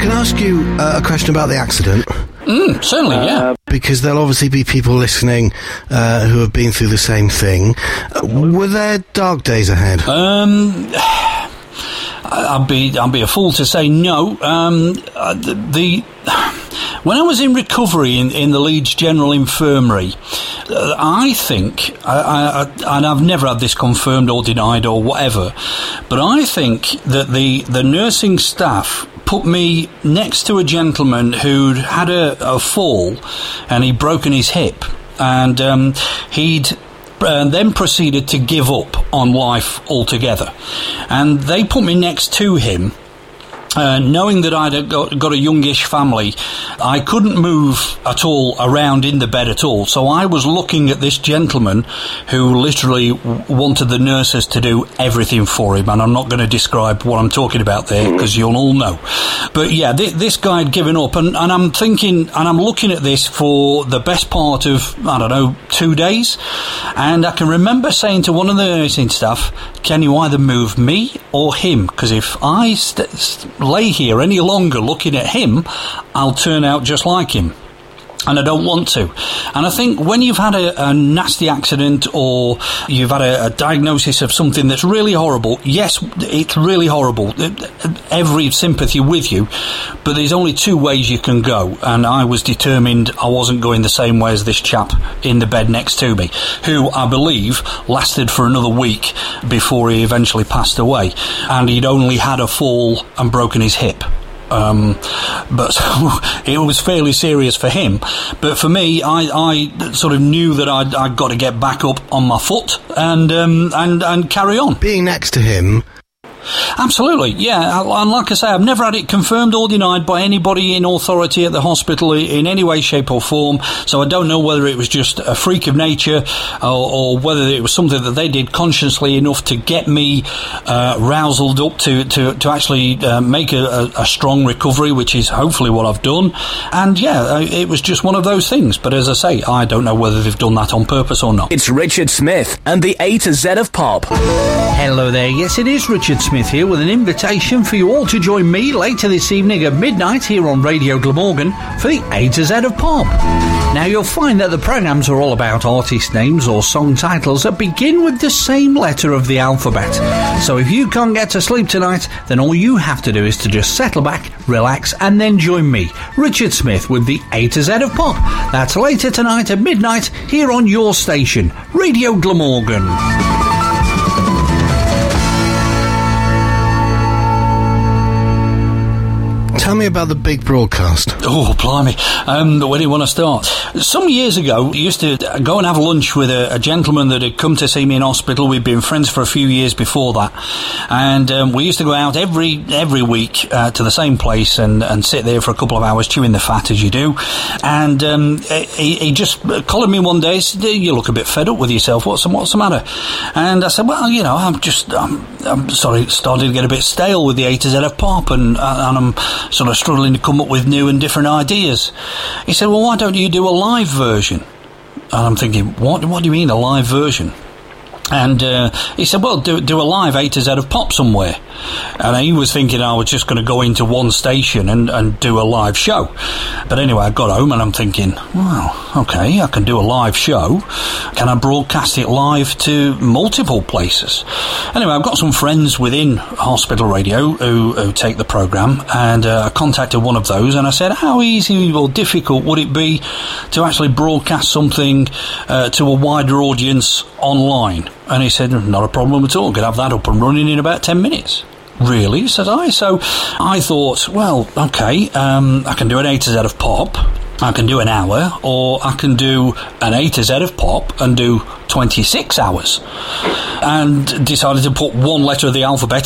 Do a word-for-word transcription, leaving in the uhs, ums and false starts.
can I ask you uh, a question about the accident? Mm, certainly, yeah. Because there'll obviously be people listening uh, who have been through the same thing. Uh, were there dark days ahead? Um, I'd be I'd be a fool to say no. Um, the, the when I was in recovery in, in the Leeds General Infirmary, uh, I think, I, I, and I've never had this confirmed or denied or whatever, but I think that the the nursing staff put me next to a gentleman who'd had a, a fall and he'd broken his hip, and um, he'd uh, then proceeded to give up on life altogether. And they put me next to him, Uh, knowing that I'd got, got a youngish family. I couldn't move at all around in the bed at all, so I was looking at this gentleman who literally w- wanted the nurses to do everything for him, and I'm not going to describe what I'm talking about there because you'll all know. But yeah, th- this guy had given up, and, and I'm thinking, and I'm looking at this for the best part of, I don't know, two days, and I can remember saying to one of the nursing staff, can you either move me or him? Because if I st- st- lay here any longer looking at him, I'll turn out just like him, and I don't want to. And I think when you've had a, a nasty accident, or you've had a, a diagnosis of something that's really horrible, yes, it's really horrible, every sympathy with you, but there's only two ways you can go, and I was determined I wasn't going the same way as this chap in the bed next to me, who I believe lasted for another week before he eventually passed away, and he'd only had a fall and broken his hip. Um, but it was fairly serious for him. But for me, I, I sort of knew that I'd, I'd got to get back up on my foot and um, and and carry on. Being next to him. Absolutely, yeah. And like I say, I've never had it confirmed or denied by anybody in authority at the hospital in any way, shape or form, so I don't know whether it was just a freak of nature or, or whether it was something that they did consciously enough to get me uh, roused up to, to, to actually uh, make a, a, a strong recovery, which is hopefully what I've done. And yeah, it was just one of those things. But as I say, I don't know whether they've done that on purpose or not. It's Richard Smith and the A to Z of Pop. Hello there, yes it is Richard Smith here with an invitation for you all to join me later this evening at midnight here on Radio Glamorgan for the A to Z of Pop. Now you'll find that the programmes are all about artist names or song titles that begin with the same letter of the alphabet. So if you can't get to sleep tonight, then all you have to do is to just settle back, relax and then join me, Richard Smith, with the A to Z of Pop. That's later tonight at midnight here on your station, Radio Glamorgan. Tell me about the big broadcast. Oh, blimey. Um, where do you want to start? Some years ago, I used to go and have lunch with a, a gentleman that had come to see me in hospital. We'd been friends for a few years before that. And um, we used to go out every every week uh, to the same place and, and sit there for a couple of hours chewing the fat, as you do. And um, he, he just collared me one day and said, you look a bit fed up with yourself. What's, what's the matter? And I said, well, you know, I'm just, I'm, I'm sorry, starting to get a bit stale with the A to Z of Pop, and, and I'm sort of struggling to come up with new and different ideas. He said, well, why don't you do a live version? And I'm thinking, what What do you mean, a live version? And uh, he said, well, do, do a live A to Z of Pop somewhere. And he was thinking I was just going to go into one station and, and do a live show. But anyway, I got home and I'm thinking, well, okay, I can do a live show. Can I broadcast it live to multiple places? Anyway, I've got some friends within Hospital Radio who, who take the programme, and uh, I contacted one of those and I said, how easy or difficult would it be to actually broadcast something uh, to a wider audience online? And he said, not a problem at all, could have that up and running in about ten minutes. Really, said I. So I thought, well, okay, um, I can do an A to Z of Pop, I can do an hour, or I can do an A to Z of Pop and do twenty-six hours. And decided to put one letter of the alphabet